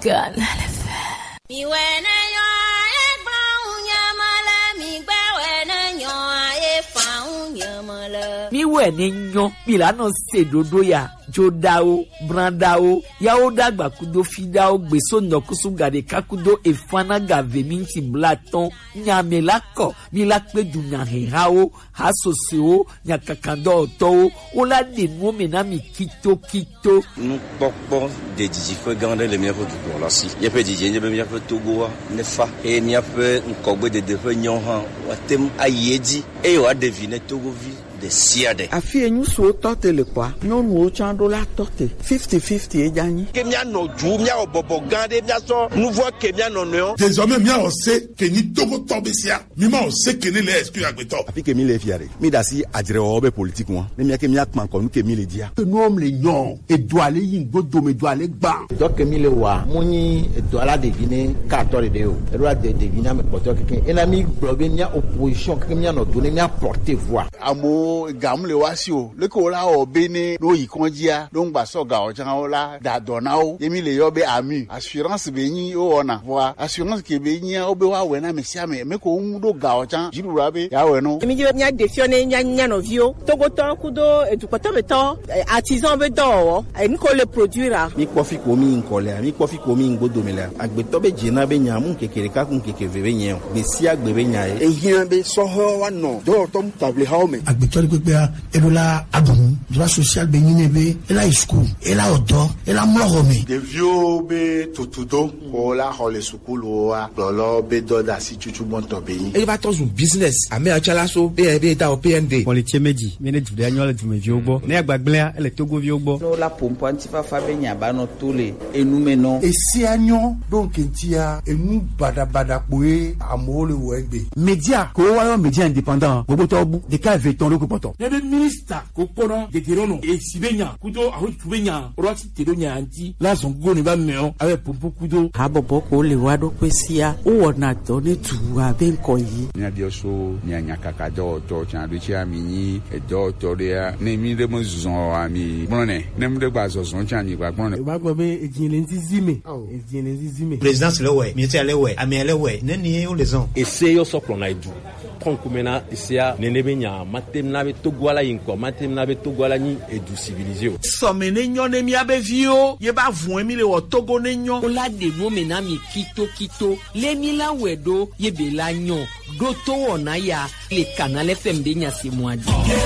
Canal mi wene nyo milano sedodo ya jodao brandao yao dagba kudo fidao gbeso nokusu gade kakudo efana gave minti blaton nyamelako milakpe dunya herao hasoseo nyakakando to ola de no menami kito nous pokpo de dijifo gande le miafo tout là si y a peu dijé be miafo togo ne fa et ni a peu nkogbe de defo nyon han watem ayedi e wa deviner togo vi de siade afie nyu so tote le kwa nyonu o chando la tote 50-50 e jani ke mia no ju mia obobo gande mia so nouveau ke mia no no désormais mia on sait que ni togo tobesia mi ma on sait que ni le excuse agbeto afi ke mi le fiare mi dasi adire obe politique won ne mia ke mia kman ko nu ke mi le dia que nous homme les nyon et doit aller yin godo me doit aller gba donc ke mi le wa muni doit la deviner 14 de o e doit deviner me poto ke en ami blogué nya opposition ke mia no donner mia porter voix amo gamle wasio le ko la obene no yikonjia don gba so ga o jan o la da donao yemi le yobe ami assurance be yin o ona voa assurance ke be yin o be wa we na me sia me ko do ga o jan jirura be ya we no yemi je nya defione nya no vio togo to kudo edukoto beto artisan be do en ko le produire mi kofi ko mi nkole mi kofi ko mi ngodo mele agbeto be jina be nya mu kekere ka kun kekeve be nya be si agbe be nya e yin be so ho wa no do to table ha o me agbeto pepea edola adun droit social be nyine be ela school ela odo ela mlogome de vieux be tutudo ko la hole school wa lolo be do da si chuchu monto be yin e va to un business ame achala so be ta o PND pour les tiemeji manage de annual du mevi ogbo na agbagble ele togo vi ogbo no la pompo antifa fa be nya ba no tole enu me no e si anyo donc entia enu bada poe amole wo egbe media ko wa yo media indépendant gbogbo to bu de ka veton lo ko poto nebe minister ko pono de gerono e sibenya kudo aho tubenya roti tedonya anti la zongo ni ba meo ave pompo kudo abobo ko le wa do kwesia o wona to ne tu abe nko yi nya dio so nya kaka do to chan do chi ami ni e do to dia ne mi de mo zon ami brone ne mu de gba zon chan ni gba brone ba gbo be ejin le nzizime présidence le we ministère le we ami le we ne ni o les ans et c'est yo soplo na idu konkumena isia nenebenya matemna be togwala yinko matemna be togwala ni edu civilisé somene nyo ne mi abevio ye ba vun mi le wo togo ne nyo ola de no mena mi kito le mi la wedo ye be la nyo do to wona ya le Canal FM de nya se moadi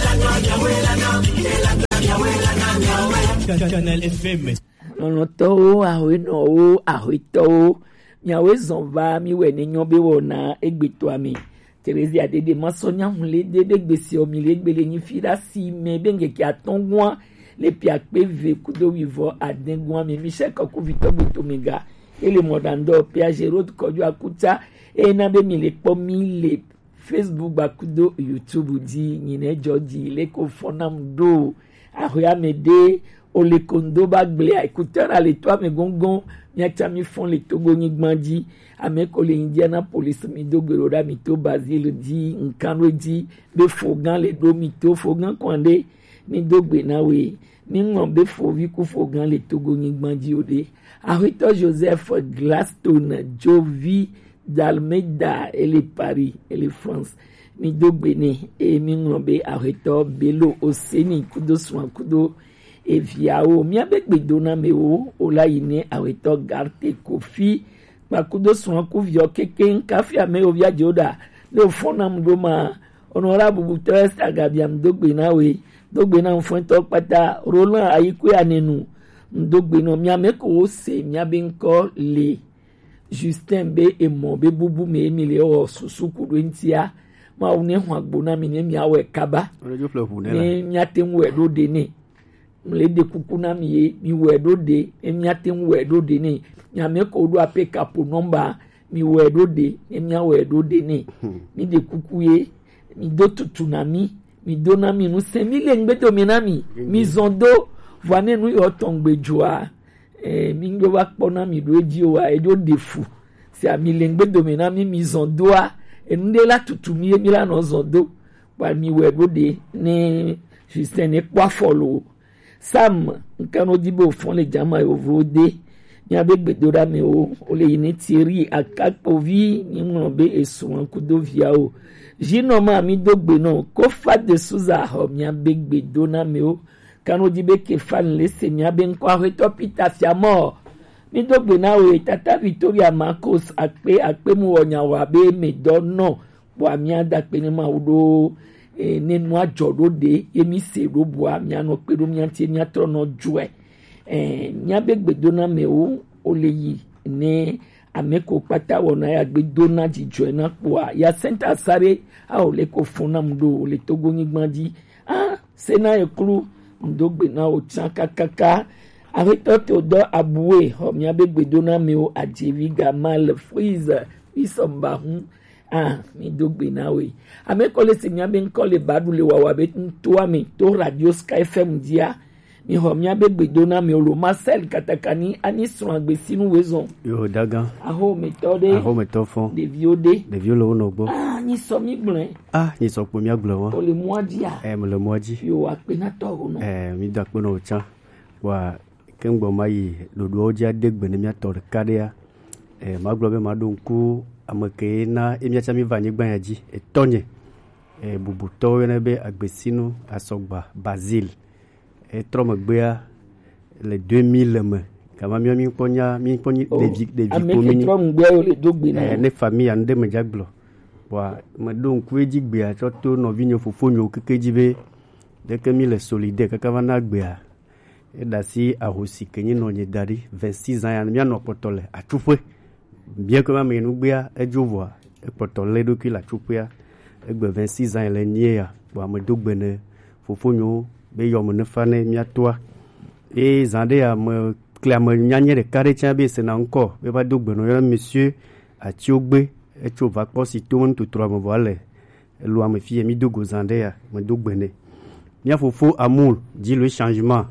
Canal FM no to aho no aho to mi awe zonva mi we ne nyo be wona egbeto ami Thérèse a des maçonniers les des gbesi o mi le gbele ni fira si me benge ki atongwa le piakpe ve kudo wivo adengwa mi Michel Kaku Victor Butomega et le modando Pierre Gérard Kojo akuta e na be mi le po mi le Facebook bakudo YouTube di nyine Georgie le ko fonam do ahoya mede o le kondo bagle écouteur à l'étoile me gongon nyata mi font le togo ni gbandi ameko le Indianapolis mi dogoro da mi to Basile di nkano di be fogan le do mi to fogan kwande ni dogbe na we ni ngombe fovi ku fogan le togo ni gbandi ode Arito Joseph Gladstone Jovi d'Almeida et les Paris et les France ni dogbene e mi ngombe Arito Bello Oseni kudo swan kudo e viao mi abegbe dona me o la ine Arito Garte Kofi makudo swan ku vio keken kafia me o via joda le fona mdoma honorable Butres agabiam dogbe na we dogbe na mfonto pata Roland Ayiku anenu ndogbe no mi ameko o se mi abenko le Justin be emo be bubu me emile o susuku do ntia ma one ho agbona mi ne mi awe kaba ni mi atem wedo de ni le de kuku na mi wedo de mi atem wedo de ni mi ameko do ape kapo number mi wedo de mi awedo de ni mi de kuku ye mi do tutu na mi do na mi no se mi le ngbedo mi na mi zondo voine nu yo tongbe joa mi ngo wa pona mi do eji o edo defu si ami le ngbedo mi na mi zondo a nde la tutu mi la no zondo pa mi wedo de ni Justin ne kwa follow Sam nkano dibo fon le jama ovode mia be gbedora me o le yini Thierry Akapovi ni mo be esuwan kudo via o jino ma mi dogbe no ko fa de Souza ho mia be gbedona me o kanu di be ke fan le se mia be nko areto pita fiamo mi dogbe na o tata Victoria Marcos akpe mu onya wa be me dono bo amia da pe ni ma odo nenu ajodo de emi se ro bo amia no pe ro mia ti mia tro no joe nya be gbedona me o le yi ne ameko pata wona ya gbedona ji joe na po ya center sare a o le ko funa mdo le togo ni gbandi se na ekru ndogbe na o chanka kaka arrêtons Théodore Aboué mia be gbedona me o Adjevi Gamal Freeze isombarun mi dogbe na we ameko le se mia be nkole badule wa be ntoa mi to Radio Sky FM dia mi ho mia be gbedona me o Marcel Katakani ani so agbesi nu wezon yo dagan aho metofon de violo no gbo ni so mi gblen ni so po mi aglo won o le moadia mo le moaji yo apena to no mi da pe no chan wa kengbo mai dodo oja degbe ni mi ator karia maglo be madunku amake na emi acha mi vanye gbanyaji etonye bubu to ne be agbesinu asogba Basile tromgbea le 2000 me kama mi ponya de vi tromgbea le dogbe na ne famille ande me jaglo wa madunku ejigbe a to no vinyo fofonyo kekejibe de que mi le solidaire kaka vana gbea dasi ahosi kenyi no nyedari 26 ans mi no potole atupwe bien que ma menu gbea ejovoa potole do ki la tupwe egbe 26 ans le niea wa me dogbe ne fofonyo be yo me fane mi atoa zande a me clame nyanye de carré tia be se na encore be ba dogbe no yo monsieur atiogbe etova posi tout monde tout trois me voile lo am fie mi dogo zande a me dogbe ne mi fofo amour dit le changement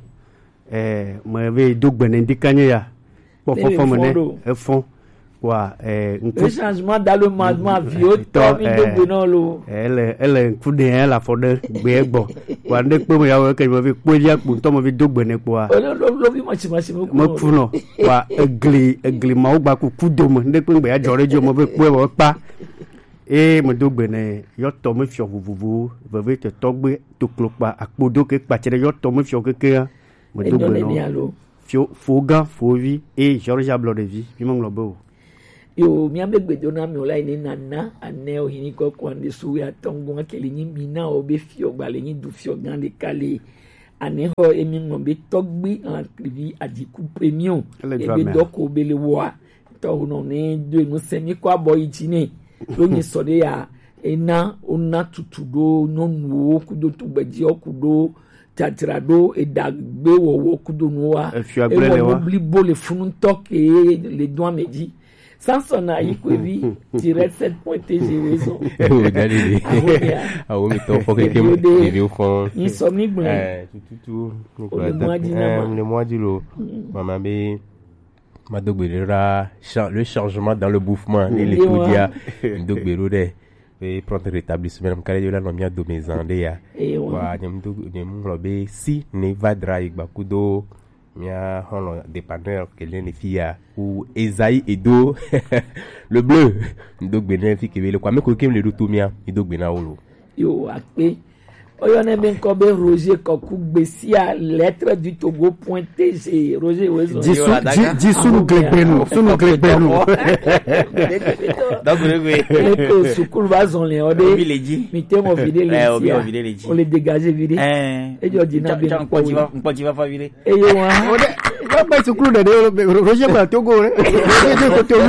me ve dogbe ne ndikanye ya fofo me ne fond wa le changement dans le mouvement vieux to mi dogbe no lo elle kude la fode gbe egbo wa nde pe mo ya we ke mo fi po ya pu to mo fi dogbe ne po a lo fi mo funo wa egli ma o gba ku kudo mo nde pe gbe ya jore jo mo fi po e pa mo dogbe ne yo to mo fi ovuvu ve te togbe to klopa akpodo ke patere yo to mo fi okeke mo dogbe no foga fovi Georges Ablo de vie mi mo nglobo yo mi ambe gbedona mi ola ni nana ane o hini ko kwande suwe atongo akeli ni mina o be fio gbale ni du fio gande kale ane ho emi ngombe togbi en krivi adiku premium e be doko be le wa to no ne do no semi kwa boy jine lo ni so de ya ena ona tutudo nonu okudo tugbeji okudo tatrado edagbe wo okudo noa e wo bli bo le funu toke le doigt medi Samson a ikwevi direct 7.tg raison. Mi to fo ke mi o fon. Insomnie blanc. Tout. Le mois du lot. Maman be ma dogbera le changement dans le bouffement les coudia dogbero de et prendre rétablissement même kale la no mi ado mezande ya. Wa nem robe si ne vadra igbakudo mia hono dépanneur que les filles ou Esaïe Edo le bleu donc bénéfique que le quoi mais que le retour mia donc bena olo yo akpe oyone ben ko be Roger Kokou Bessia lettre du Togo.tg Roger wezo di sunu glebenu donc le sukul bazon le ode mi temo vide le on le dégager vide e jo dina be npo ji va fa vide e yo wa ba sukul de Roger ba Togo Roger ko Togo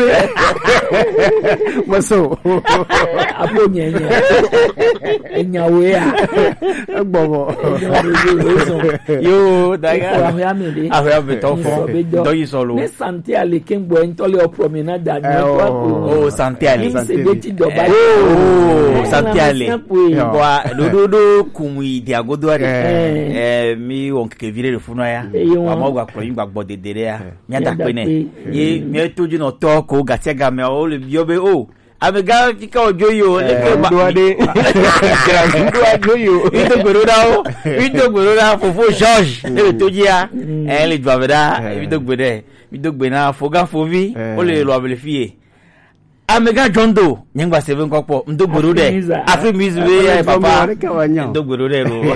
maso apo nyenya enyawe ya bobo yo daga ahia me to fo do yi solo ne santé ale kembo entole o promenade santé ale santé ale kwa dodo kumui diagodo mi won ke vire le funu ya wa mo gba pro yin gbagbo dedere ya mi adakpe ne ye mi toju no to ko gatega me o le biobe amega fika ojoyo le ke doade ojoyo ito gboro da fofo George le tojia le dwaveda ito gbede mi dogbe na foga fovi o le lo abele fie Amega Jondo nyengba 7 kokpo ndogboro de Afri Mizwe papa ndogboro de ro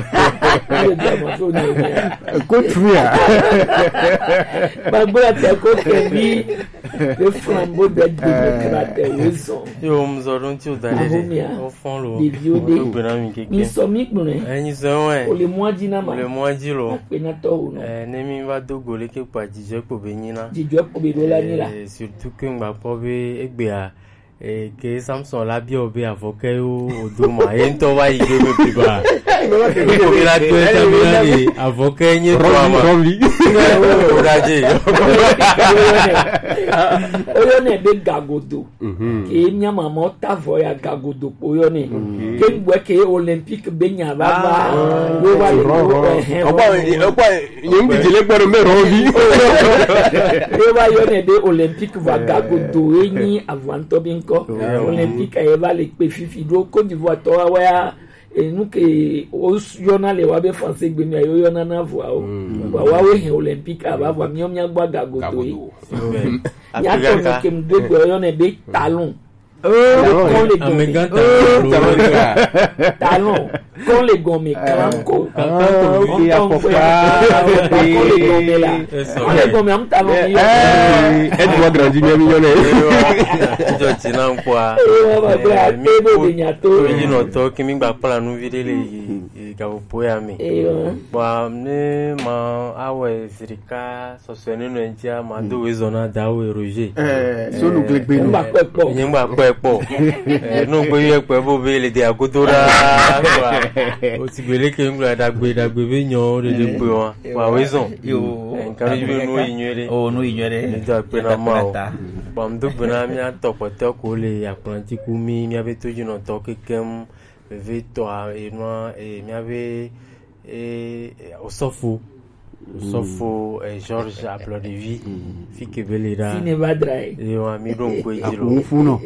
ko tria bagbola te ko kebi le flambeau de démocrate weso yo mzoro nti o dale o fon lo ndogboro mi keke mi so mi gbon ẹ̀yin so o le moaji na ma o le moaji lo pe na to no ne mi ba dogole ke pa jije po be yin na jije po be do la ni la surtout que ngba po be egbe a que Samson la bi obe avocat o oduma yen to wa ige me piba o ira to eta mi avocat yin to ama o daje o yo ne be gagodo ke nya mama ta voya gagodo o yo ne ke ngwe ke olympique be nya baba wo wa le o pa yin bi jele gboro me ro bi o wa yo ne be olympique va gagodo yin avanto bi olympique eva le pe fifi do Côte d'Ivoire to wa nous que au journal wa be français gbe mi ayo yona na vo wa we hen olympique aba vo mi omia gba gagodo yi ya to ke mde gbe yona be talon talon con les gommes cranco qui a les gommes am talon et doit grandir bien millionnaire jo tinan kwa mi bo nyato yi no to kimi gba plan nu videle yi ga bo ya mi ba ne ma awe zirika so so ni no ntia ma do we zona da we roger so lu gbegbe ni ngba po no gbe ye pe bo be le de agodora o ti gbele ke ngla dagbe be yan de pe won wa wezon yo nkan ju no yinyere no yinyere ni da pe na ma o ba mdo bena mi atopoto ko le apranti ku mi ave toju no to kekem ve to e no mi ave osofo Georges Applaudivie fike belera sine badrai yo ami don ko ejiro afuno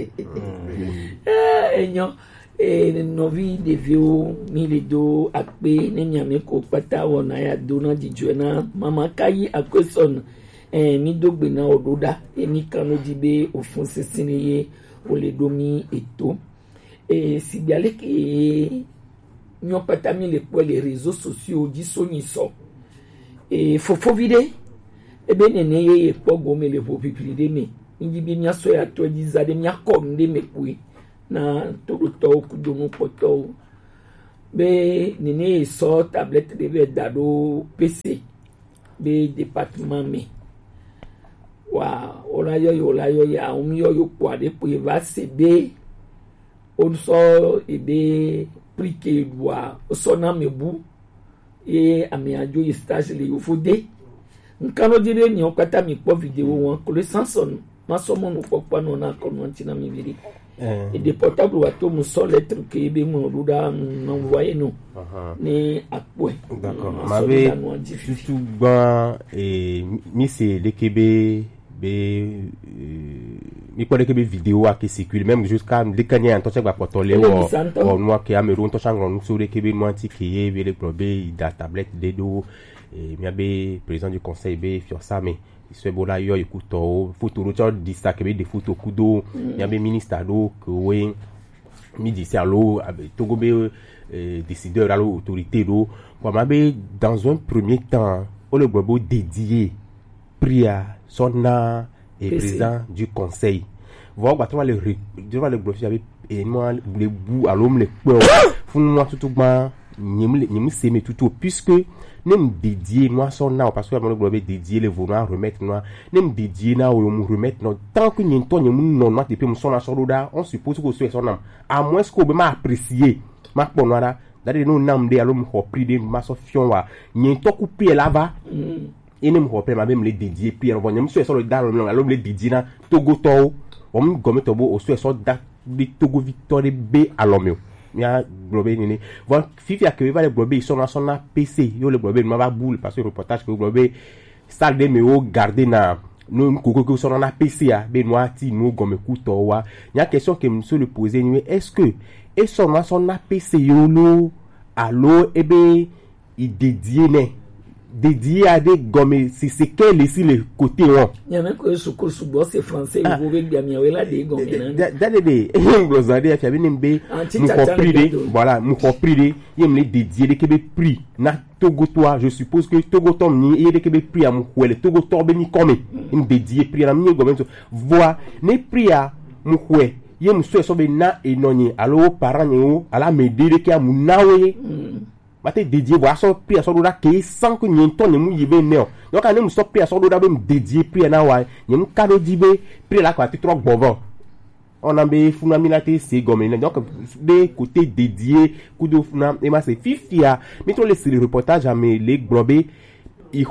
enyo novi devio miledo akpe ne nyame ko pata wona ya dona dijuena mama kayi akoson mi dogbe na ododa emi kanu dibe ofun sisineye o le domi eto si biale ke nyo pata mi le po les réseaux sociaux di soniso fofo vide ebe nene ye pogo me le popipli de me ngi bi nya so ya to di zade nya kom de me pui na to to ku do no poto be nene so tablette de be dado PC be département me wa ola yo ya umi yo po ade pu va cd on so ebe prike wa so na mebu ami ajo yi stage le yofude nkano dire ni okata mi po video won ko le sanson ma so mo popa no na ko no ntina mi viri et des portables wa to mo so lettre ke be mo ruda no voyer no ni apo d'accord m'avait surtout ban mi c'est le kebe mi ko de kebe vidéo a qui circule même jusqu'à les kanya to chegba potole o no ke Cameroun to changron so de kebe no anti qui le probe da tablette de do mi abe président du conseil be fiosa mais se bola yo ikuto photo rocho dista kebe de photo kudo mi abe ministre do que we mi disi allo togo be décideur allo autorité do kwa mabe dans un premier temps on le bobo dédié prière sonna et président du conseil voilà tu vas le bloquer avec et moi les bouts à l'homme les peur fou moi tout ba nyim s'aimer tout puisque nem dédié moi sonna parce que le bloquer dédié les vouloir remettre moi nem dédié na ou me remettre non tant que n'y to nyim non moi depuis me sonna soroda on suppose que ce sonna à moins que be ma apprécier ma bonora d'aller nous nam de allo me repris de ma sofion wa n'y to couper là-bas et même repère ma même les dédié puis on nyim so so dans l'homme les dédié na togo to on gomme tobo au so da bi togo victoire b à l'homme ya globé ni voilà fifi a que va le globé ils sont dans son PC yo le globé ma va boule parce que reportage que globé salle de méo garder na nous koko sont dans PC a be noati nous gomme couto wa il y a question que monsieur le poser ni est-ce que et son PC yo lo allo ebe il dédié né dédié à des gommes, c'est quel ici le côté on. Il y a même que ce cours sous bois c'est français, vous pouvez bien mieux là des gommes. D'aller glossaire, il y avait une bé, nous compris, voilà, nous compris, il me dédié les Québec prix. Na Togo toi, je suppose que Togo tom ni et les Québec prix à mon le Togo torbe ni comme, une dédié prix à la mieux gomme. Voilà, ne prix à mon koué. Ye muso sobe na enonyi alo parents nyo ala medire ki amunawe mate dédié voilà so pri aso doda ke sans que nyento ne mu yibe neo donc ane muso pri aso doda be dédié pri na wa nyem kado dibe pri la kwa ti trop bobo on a be funa milate c'est gomme donc des côtés dédiés kudo funa et ma c'est fifia mais tous les reportages à me les globé il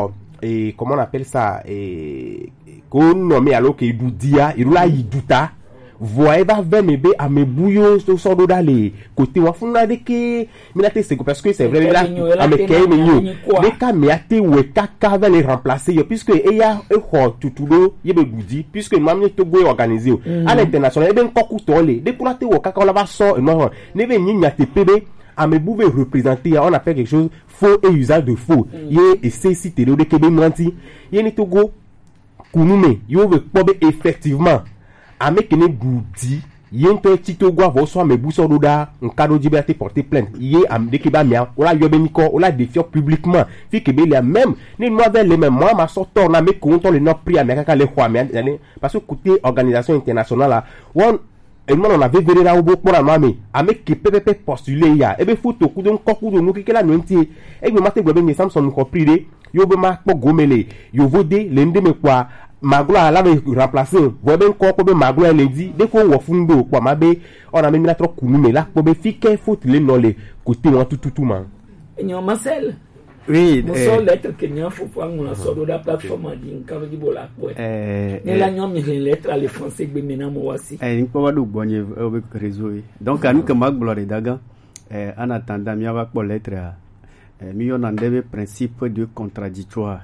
et comment on appelle ça et qu'on nomme alors que doudia il la yiduta voyez va vers mes bé à mes bouillons sur son dos d'aller côté wa funa de que milate c'est parce que c'est vrai là à me kay menyo de ka me ate we kaka va les remplacer puisque il y a tutudo yebe goudi puisque mamie Togo est organisé à l'international et ben koku tole de pour la te wo kaka la va so non ne be nyinya te pebe à me bouver représenter on appelle quelque chose faux et usage de faux et c'est si te de kebe menti yeni Togo kunume yo ve pobe effectivement avec une goudi yento titogo avo so me buso doda nkado jibe porter plainte yé am de kiba mia ola yobe niko ola défier publiquement fi kebe les même ni moi vers les mêmes moi ma sortor na me konton le no pri américain ka le kwa me parce que côté organisation internationale là et moi on avait verré là au beau pour la mamie avec qui peut postuler ya e be photo ku don koku do nuki kela nti e be mate gobe mi Samson ko pride yo be ma ko gomele yo vode le ndeme kwa maglo ala be remplacer vo be ko be maglo ele di de ko wo fundo kwa mabe on a même la trop kunume là ko be fike faute le no le côté on tout man enyo Marcel oui so lettre que nyan fo pour on so do la plateforme di nka di bola ko ne la nyon mi lettre à les français be mena mo wasi ni ko wadu bonye obe réseau donc anu que maglo de daga en attendant mi ava ko lettre mi yon andebe principe de contradictoire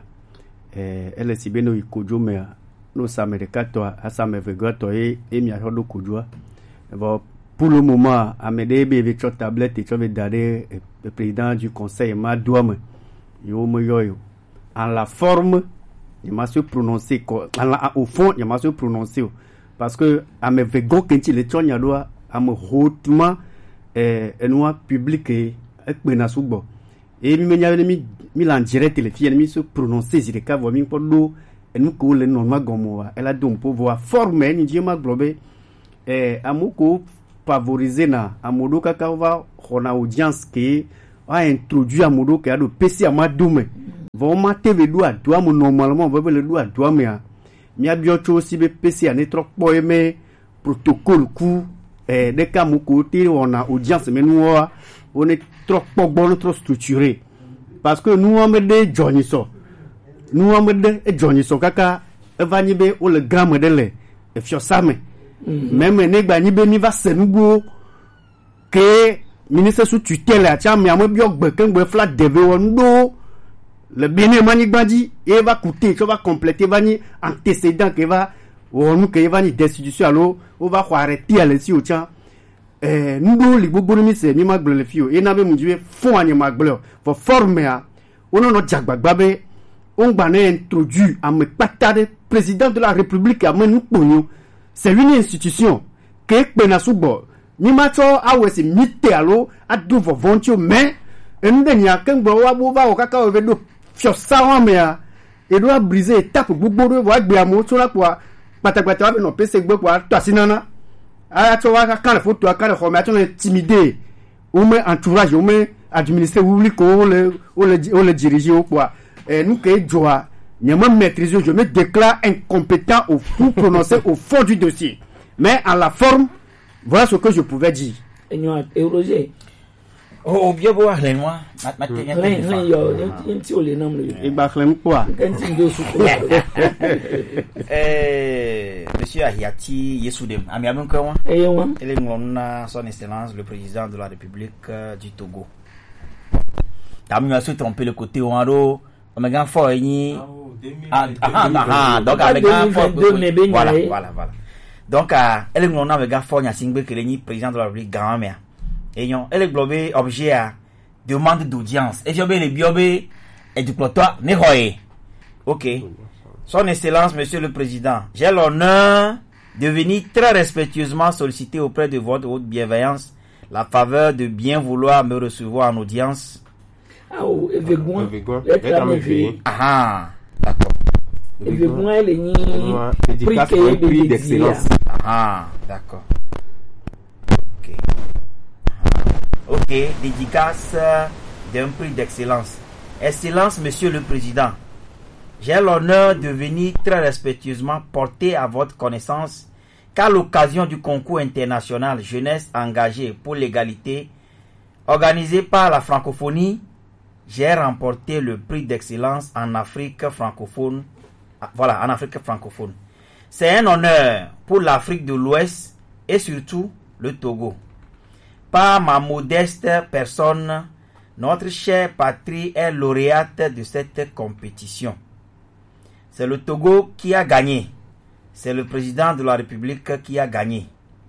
elle si beno ikojo me no samerikato asame vegato e mi ahodo kujwa bon pour le moment amedebe avec votre tablette et tu vas donner le président du conseil ma douame yo me yo en la forme il m'a se prononcer au fond il m'a se prononcer parce que ame vego kenti le tonya doa ame hautement noa public et pena subo et mi menya mi lan direct le fille mi se prononcer sur le cas vomi podo et nous ko le non ma gomo elle a donc pouvoir former ni diema globé amuko favoriser na amodo kaka va hona audience qui a introduit amodo qui a do PC à madume vraiment TV doit normalement va le doit mais mi a bien aussi be PC à ne trop poème protocole coup des cas mon côté on a audience mais nous on est trop bon trop structuré parce que nous on met des Johnny so nous on met des Johnny so kaka va ni be o le grand modèle et fio same même negba ni be ni va senugo que ministre sous tutelle a tia mi amobio gbe kan gbe flat deve wondo le bene mani gbadi et va coûter que va compléter va ni antécédent que va wonu que va ni destitution allo on va arrêter aller si o tia nous li bobo mi se ni magble le fio et na be munjiwe fond ani magble for former a ono no jagbagbabe on gba na introduit à me patade président de la république a menu ponyo c'est une institution que pena subo ni macho awesi mite alo adu for vontio mais ende nya kengbo wa bo va o kaka o vedo fio sawa me a e do briser étape gbogbo do wa gbe amo so la kwa patapata wa no pese gbe kwa to asinana a to wa ka le photo ka le ho me a to intimider ou me entourage ou me administrer public ko le diriger au quoi nous que joa nyama maîtriser je me déclare incompétent pour prononcer au fond du dossier mais en la forme voilà ce que je pouvais dire et Roger oh bien voir les noirs et baflem quoi monsieur Ahiati Yesoudem ami abon kwa ele ngona son excellence le président de la République du Togo tam ñu se tromper le côté waro on me gan fort ni donc avec gan fort voilà donc ele ngona me gan fort nya singbe que le président de la République grand-mère et yon elle globé objet à demande d'audience et jobé le biobe et du ploto Nehoye. Ok. Son Excellence, Monsieur le Président, j'ai l'honneur de venir très respectueusement solliciter auprès de votre haute bienveillance la faveur de bien vouloir me recevoir en audience. Ah, oh, et d'accord. Et prix d'excellence. D'accord. Ok, dédicace d'un prix d'excellence. Excellence, Monsieur le Président, j'ai l'honneur de venir très respectueusement porter à votre connaissance qu'à l'occasion du concours international Jeunesse engagée pour l'égalité, organisé par la francophonie, j'ai remporté le prix d'excellence en Afrique francophone. Voilà, en Afrique francophone. C'est un honneur pour l'Afrique de l'Ouest et surtout le Togo. Par ma modeste personne, notre chère patrie est lauréate de cette compétition. C'est le Togo qui a gagné. C'est le président de la République qui a gagné.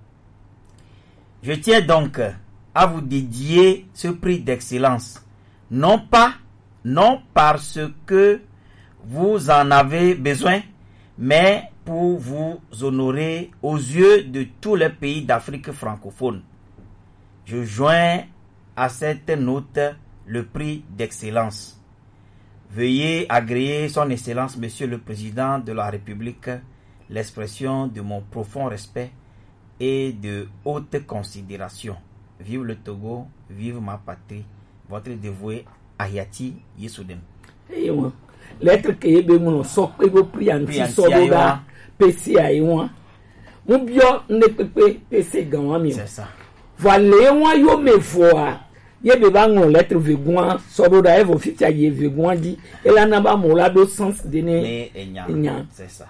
Je tiens donc à vous dédier ce prix d'excellence. Non parce que vous en avez besoin, mais pour vous honorer aux yeux de tous les pays d'Afrique francophone. Je joins à cette note le prix d'excellence. Veuillez agréer son Excellence, Monsieur le Président de la République, l'expression de mon profond respect et de haute considération. Vive le Togo, vive ma patrie. Votre dévoué Ahiyati Yesoudem. Lettre que yebe mon sok ego prianti soboda PCA yon. Mon bio ne pepe PC ganwami. C'est ça. Voilà moi yo me voa. Yebe ba ngon lettre vegwan soboda evo fitia ye vegwan di ela na ba mo la do sens de ne enya. C'est ça.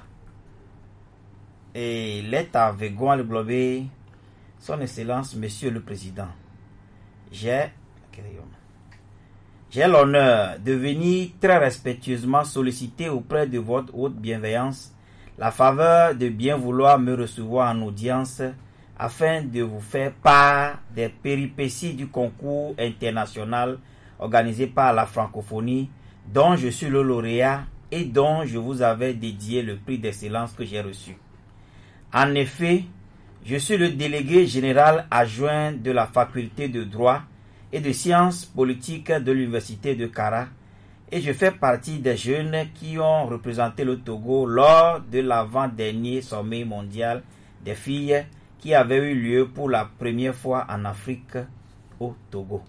Et lettre vegwan le globé son Excellence Monsieur le Président. J'ai l'honneur de venir très respectueusement solliciter auprès de votre haute bienveillance la faveur de bien vouloir me recevoir en audience afin de vous faire part des péripéties du concours international organisé par la francophonie dont je suis le lauréat et dont je vous avais dédié le prix d'excellence que j'ai reçu. En effet, je suis le délégué général adjoint de la faculté de droit et de sciences politiques de l'université de Kara et je fais partie des jeunes qui ont représenté le Togo lors de l'avant-dernier sommet mondial des filles qui avait eu lieu pour la première fois en Afrique au Togo.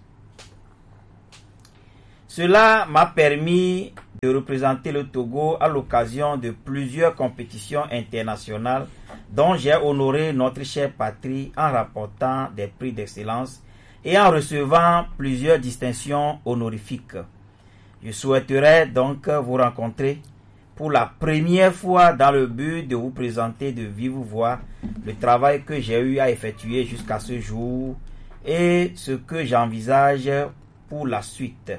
Cela m'a permis de représenter le Togo à l'occasion de plusieurs compétitions internationales dont j'ai honoré notre chère patrie en rapportant des prix d'excellence et en recevant plusieurs distinctions honorifiques. Je souhaiterais donc vous rencontrer pour la première fois dans le but de vous présenter de vive voix le travail que j'ai eu à effectuer jusqu'à ce jour et ce que j'envisage pour la suite.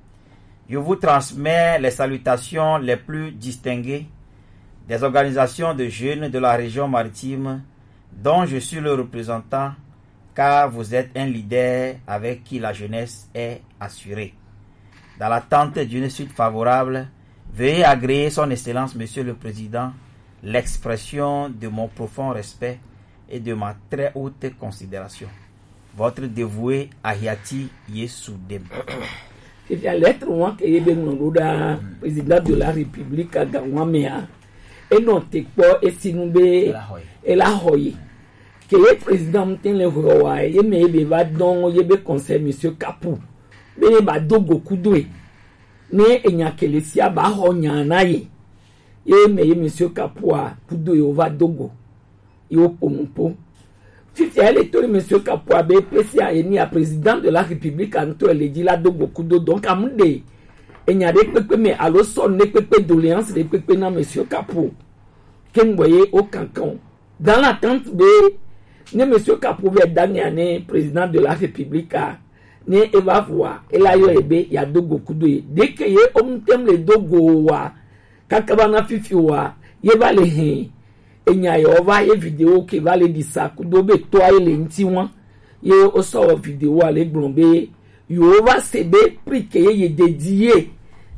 Je vous transmets les salutations les plus distinguées des organisations de jeunes de la région maritime dont je suis le représentant car vous êtes un leader avec qui la jeunesse est assurée. Dans l'attente d'une suite favorable, veuillez agréer son Excellence, Monsieur le Président, l'expression de mon profond respect et de ma très haute considération. Votre dévoué Ahiyati Yesoudem. C'est la lettre que le président de la République a gagné. Et non, t'es pas, et si nous et la hoye. Que le président m'tien le roi, et me va donc, y be conseil monsieur Kapou. Mais ba dogo kudwe. Ne enya kelesia ba honya naye. Et me monsieur Kapou a kudwe ova dogo. Yo pompo. Si tu es l'électeur monsieur Kapou a BPCA et ni à président de la République Anto elle dit la dogo kudo donc amunde. Enya de pepe me alo son ne pepe doléance de pepe na monsieur Kapou. Ken voyez au cancan. Dans l'attente B ne monsieur Kapou va dernier président de la République ne eva voir et là yo ebe ya dogo kudo dès que ye omtem le dogo wa kakabana fifi wa ye va le hin enya yo va ye vidéo qui va le disa kudo be toi le nti won ye o so vidéo ale glombe yo va cb prix que ye dédié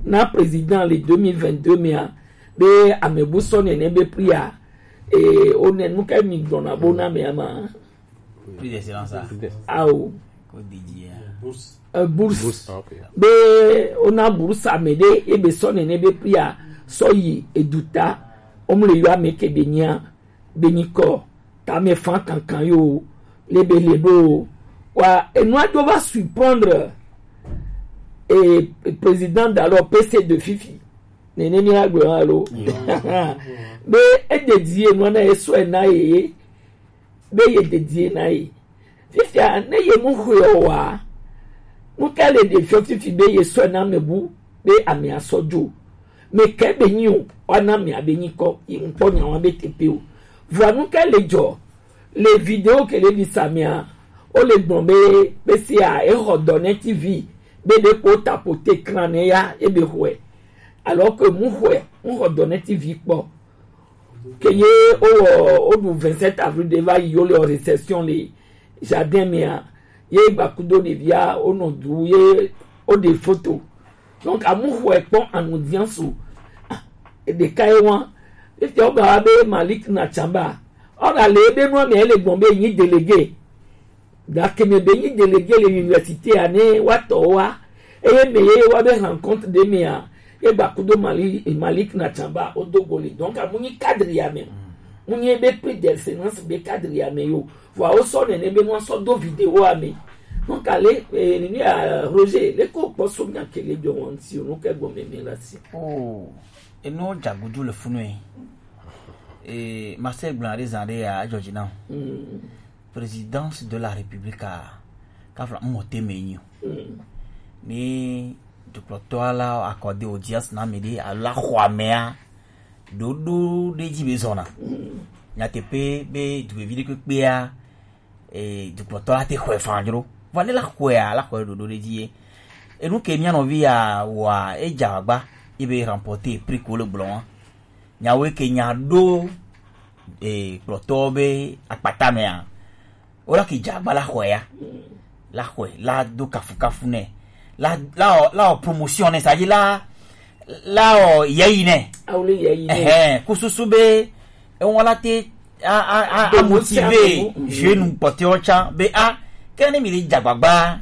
na président le 2022 mea be amebuso ne be priya one nuka mi dona bona me ama prix d'excellence awo ko DJ bourse be ona bourse amede e be so ne be priya so yi eduta omle yo ameke benya beniko ta me fan kankan yo lebo wa enu ado va surprendre et président d'alors PC de Fifi nene mi agbe alo be e dédié no na eso na ye be ye dédié na ye Fifi na ye mu hwe wa mu kale de Fifi be ye so na mebu be ami asojo me ke be yin o ona mi abenyi ko npo nya wa be tepe o voilà nu kale jo les vidéos que les bisamia o le gbombe be si a e rodone TV be de ko tapoter écran ya e be hwe alors que mu rodone TV po que ye o du 27 avril de va yo le réception les jardin mia ye bakudo de via o no du ye o des photos donc a mu po en audience et de kaiwan e te o ba be Malik na chamba ora le be no me le gbombe yin délégué da ke me be yin délégué l'université ane wato wa e me ye wa be rencontre de mia e bakudo Malik na chamba odogoli donc a muni cadre ya me muni be prix d'excellence be cadre ya me yo wa o so ne be no so do vidéo a me donc allez ni a Roger le ko poso nya ke le jo won si no ke gbombe me la si et non jagudu le funwe et Marcel Blanc Zandé à Georgina présidence de la République à kafla moté menyu ni du protocole accordé audience na midi à la khwamea dodo de jibezona nya tepe be du vidi que bia et du protocole te khwefandro voilà la khwa dodo de die et nous ke miano via wa e jagba ibe remporté prix Cole Blanc nyawe ke nyado protobe akpatamea ora ki jagba la khwe la do kafune la promotion ne ça dit la yeyine kususube on la te a motiver jeune potioncha be a kene mi li jagba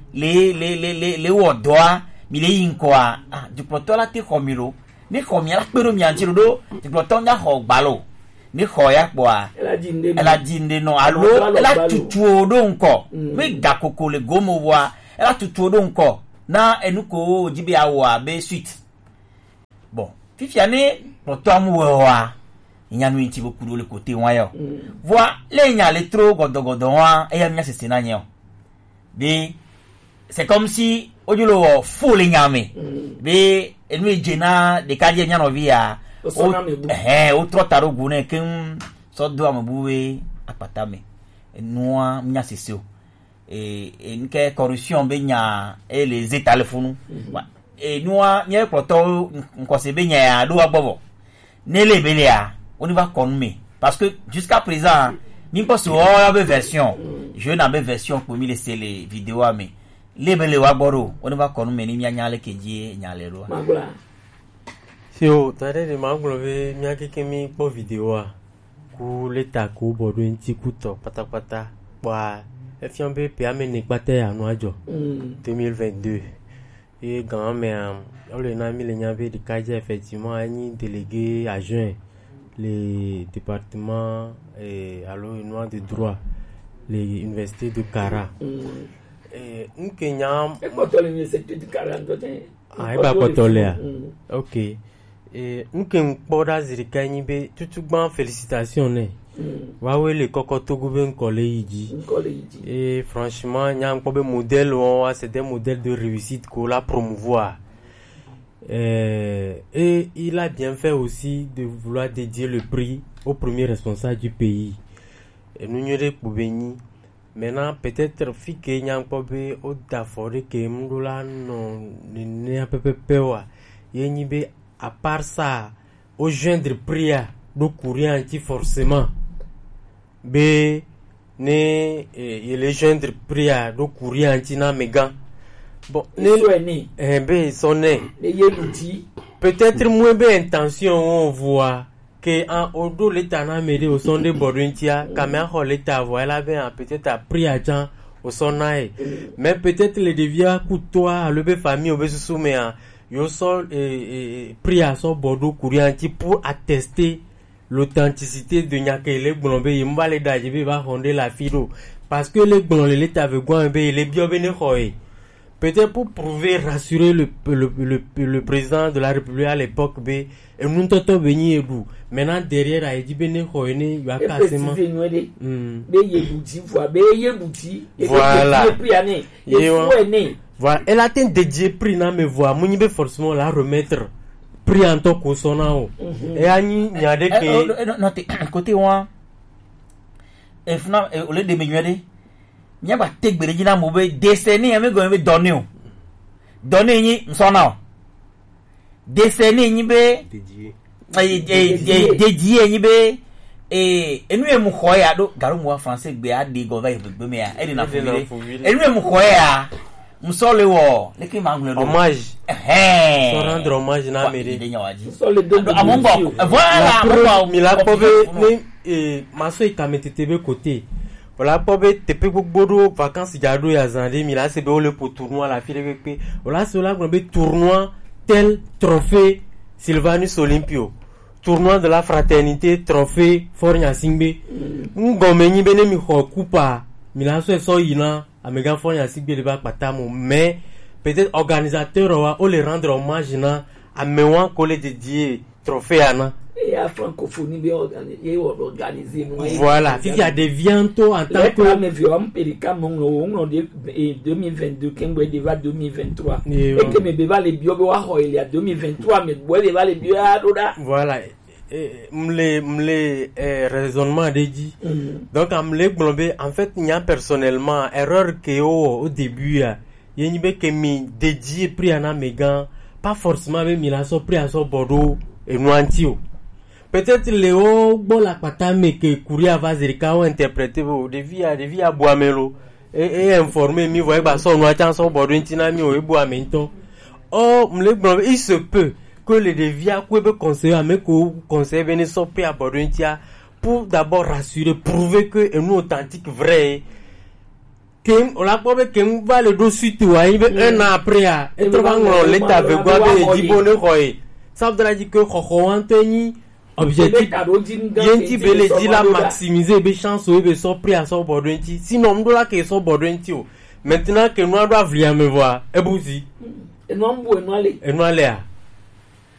le wodoa mi le yinkwa du poto la te komiro ni komia la pero mi antiro do du poto nya ho gbalo ni khoya kwa ela jinde no alo ela tutuo do nko me gakoko le gomo wa ela tutuo do nko na enuko jibe awa be suite bon Fifi ane poto amu wa nyanu iti boku le côté wa yo voa le nya le tro godogodo wa e ya nya sese na nyo be c'est comme si ojulo full nyame be enu ejena de kaje nya no via o trotaro gune kem so do amabuwe apatame noa nya sesio nke corruption be nya et les états le funu et noa nya proto nkose be nya do agbobo ne le belia on va connumer parce que jusqu'à présent ni pas sur la version je na be version pour mi laisser les vidéos mais les bele wa boro on va connumer ni nya le keji nya le ro si o tare de maglobe miaki kemi po video a ku leta ku bodo nti kuto patapata wa efiambe pe amene pate anu ajo 2022 et grand mais on le na mi le nyabe de kaje effectivement ani délégué adjoint les départements et alors une de droit les universités de Kara et nkenya e ko to l'université de Kara ah ba ko to le OK et nous poda zirikani be tutugban félicitations ne wawe le kokoto gouven collège et franchement nyam ko be modèle on c'est des modèles de réussite qu'on la promouvoir et il a bien fait aussi de vouloir dédier le prix au premier responsable du pays et nous nyere poubeni maintenant peut-être fi ke nyam ko be o da foré ke mdola non ne a pepe wa yenyi be à part ça au joindre prière do courir anti forcément be ne et les joindre prière do courir anti na mega bon ben sonné peut-être moins bien intention on voit que en odo l'état n'a mêlé au son de Borintia caméra l'état voilà bien peut-être a pris à gens au sonnaï mais peut-être les déviats coutoir le be famille au be soumet yo sol pris à son Bordeaux courianti pour attester l'authenticité de Nyakele Blombe yimba le dajibe va fonder la fido parce que les blonds l'état veut quoi be les bio bene khoy peut-être pour prouver rassurer le président de la République à l'époque be et nous toto venir dou maintenant derrière a dit bene khoy ne yo akasema voilà elle a été dédié prix na me voir muni be forcément la remettre prix en tant que sonao et ani nyade que non côté moi et fna au lieu de me nyade nya ba tegbere jina mo be décennie ame go be donné ni sonao décennie ni be dédié ni be enu emu khoya do garu mo français gbe ade go va be me ya e na fuvire enu emu khoya musole wo leki mangle hommage so rendre hommage na mairie musole do amongo voilà mila pobe ni maso ikametebe côté voilà pobe tepe bodo vacances jado ya zande mila se be le pour tournoi la file pe voilà cela gbe tournoi tel trophée Sylvanus Olympio tournoi de la fraternité trophée Fornia Singbe ngomeni bene mi ho coupa mila so yina Amega Fornia Singbe le ba patamo mais peut-être organisateur ou les rendre hommage na amewan collé dédié trophée ana et la francophonie bien organisé voilà il y a des viantos en tant que mais viom pelika mon de 2022 kengwe deva 2023 et que me beba les bio wa il y a 2023 mais boy beba les bio adoda voilà m'le raisonnement de dit donc m'le globé en fait il y a personnellement erreur que au début il y a que mi dédié pris en amégan pas forcément même il a so pris à son Bordeaux et Noantio peut-être Léo bon la patame que courir va zerika ou interpréter au devis à Boamelo et informer mi voyez ba son Noantio son Bordeaux intina mi au Boamento oh m'le globé il se peut que les déviats que conseiller mais que conseiller venir sortir à Bordeaux pour d'abord rassurer prouver que nous authentique vrai que on la probé que on va le dossier tout un an après et trouver l'état veut quoi be di bonne roy ça veut dire que ko anteni objectif yenti bele di la maximiser be chance be sortir à son Bordeaux sinon on doit que son Bordeaux maintenant que nous doit venir me voir et bouzi et nous aller